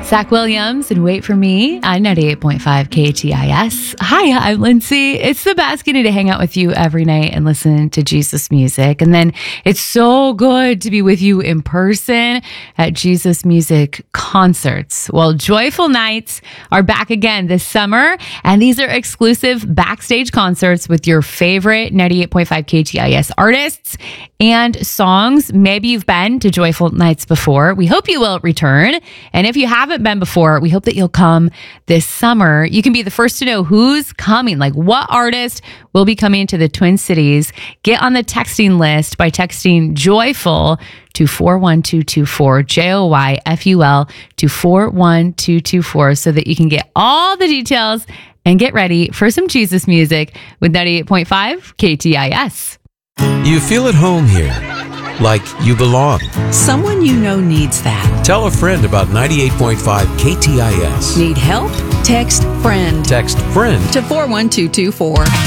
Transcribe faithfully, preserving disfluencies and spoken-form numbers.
Zach Williams and Wait For Me on ninety-eight point five K T I S. Hi, I'm Lindsay. It's the best getting to hang out with you every night and listen to Jesus music. And then it's so good to be with you in person at Jesus Music concerts. Well, Joyful Nights are back again this summer, and these are exclusive backstage concerts with your favorite ninety-eight point five K T I S artists and songs. Maybe you've been to Joyful Nights before. We hope you will return. And if you haven't been before, we hope that you'll come this summer. You can be the first to know who's coming, like what artist will be coming to the Twin Cities. Get on the texting list by texting JOYFUL to four one two two four, J O Y F U L to four one two two four, so that you can get all the details and get ready for some Jesus music with ninety-eight point five K T I S. You feel at home here, like you belong. Someone you know needs that. Tell a friend about ninety-eight point five K T I S. Need help? Text FRIEND. Text FRIEND to four one two two four.